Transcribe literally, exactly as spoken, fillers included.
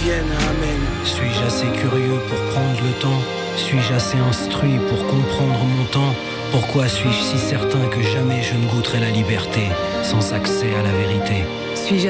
vienne, amen. Suis-je assez curieux pour prendre le temps? Suis-je assez instruit pour comprendre mon temps? Pourquoi suis-je si certain que jamais je ne goûterai la liberté sans accès à la vérité?